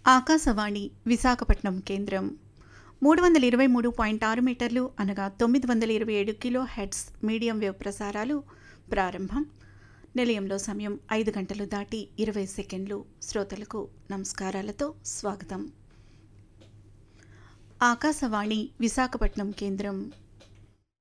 ఆకాశవాణి విశాఖపట్నం కేంద్రం 323.6 మీటర్లు అనగా 927 కిలో హెర్ట్జ్ మీడియం వేవ్ ప్రసారాలు ప్రారంభం. నిలయంలో సమయం 5 గంటలు దాటి 20 సెకండ్లు. శ్రోతలకు నమస్కారాలతో స్వాగతం. ఆకాశవాణి విశాఖపట్నం కేంద్రం